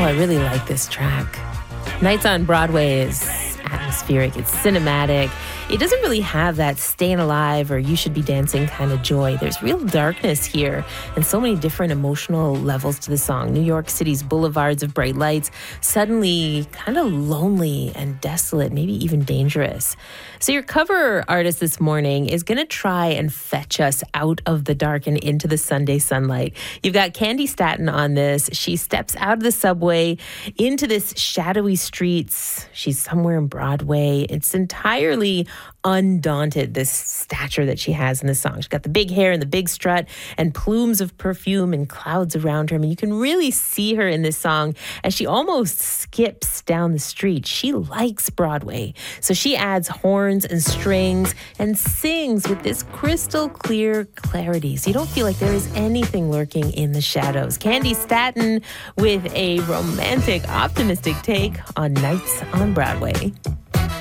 I really like this track. Nights on Broadway is atmospheric, it's cinematic. It doesn't really have that staying alive or you should be dancing kind of joy. There's real darkness here and so many different emotional levels to the song. New York City's boulevards of bright lights, suddenly kind of lonely and desolate, maybe even dangerous. So your cover artist this morning is going to try and fetch us out of the dark and into the Sunday sunlight. You've got Candi Staton on this. She steps out of the subway into this shadowy streets. She's somewhere in Broadway. It's entirely undaunted, this stature that she has in the song. She's got the big hair and the big strut and plumes of perfume and clouds around her. I mean, you can really see her in this song as she almost skips down the street. She likes Broadway. So she adds horns and strings and sings with this crystal clear clarity. So you don't feel like there is anything lurking in the shadows. Candi Staton with a romantic, optimistic take on Nights on Broadway.